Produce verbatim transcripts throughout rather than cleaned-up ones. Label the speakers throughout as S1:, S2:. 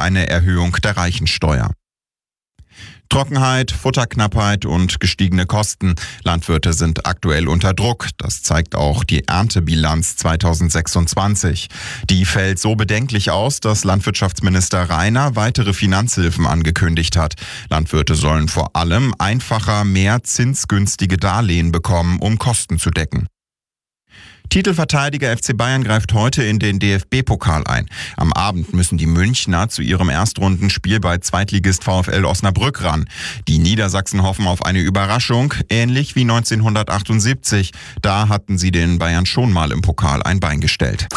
S1: eine Erhöhung der Reichensteuer. Trockenheit, Futterknappheit und gestiegene Kosten. Landwirte sind aktuell unter Druck. Das zeigt auch die Erntebilanz zweitausendsechsundzwanzig. Die fällt so bedenklich aus, dass Landwirtschaftsminister Rainer weitere Finanzhilfen angekündigt hat. Landwirte sollen vor allem einfacher mehr zinsgünstige Darlehen bekommen, um Kosten zu decken. Titelverteidiger F C Bayern greift heute in den D F B-Pokal ein. Am Abend müssen die Münchner zu ihrem Erstrundenspiel bei Zweitligist VfL Osnabrück ran. Die Niedersachsen hoffen auf eine Überraschung, ähnlich wie neunzehnhundertachtundsiebzig. Da hatten sie den Bayern schon mal im Pokal ein Bein gestellt.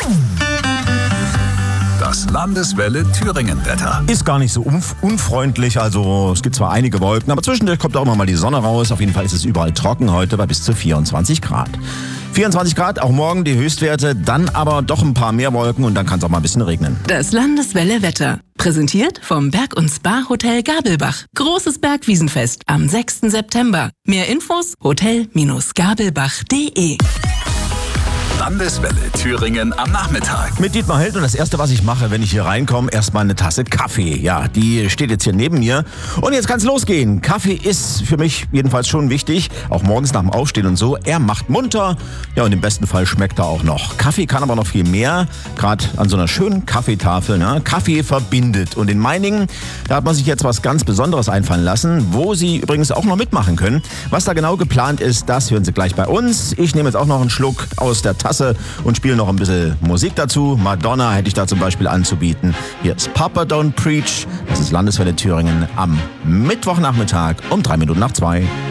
S2: Das Landeswelle Thüringen-Wetter.
S3: Ist gar nicht so unf- unfreundlich, also es gibt zwar einige Wolken, aber zwischendurch kommt auch immer mal die Sonne raus. Auf jeden Fall ist es überall trocken heute bei bis zu vierundzwanzig Grad. vierundzwanzig Grad, auch morgen die Höchstwerte, dann aber doch ein paar mehr Wolken und dann kann es auch mal ein bisschen regnen.
S4: Das Landeswelle Wetter. Präsentiert vom Berg- und Spa-Hotel Gabelbach. Großes Bergwiesenfest am sechsten September. Mehr Infos hotel Bindestrich gabelbach punkt de.
S2: Landeswelle Thüringen am Nachmittag.
S3: Mit Dietmar Held und das Erste, was ich mache, wenn ich hier reinkomme, erstmal eine Tasse Kaffee. Ja, die steht jetzt hier neben mir. Und jetzt kann's losgehen. Kaffee ist für mich jedenfalls schon wichtig, auch morgens nach dem Aufstehen und so. Er macht munter, ja, und im besten Fall schmeckt er auch noch. Kaffee kann aber noch viel mehr, gerade an so einer schönen Kaffeetafel. Ne? Kaffee verbindet. Und in Meiningen, da hat man sich jetzt was ganz Besonderes einfallen lassen, wo Sie übrigens auch noch mitmachen können. Was da genau geplant ist, das hören Sie gleich bei uns. Ich nehme jetzt auch noch einen Schluck aus der Tasse und spiele noch ein bisschen Musik dazu. Madonna hätte ich da zum Beispiel anzubieten. Hier ist Papa Don't Preach. Das ist Landeswelle Thüringen am Mittwochnachmittag um drei Minuten nach zwei.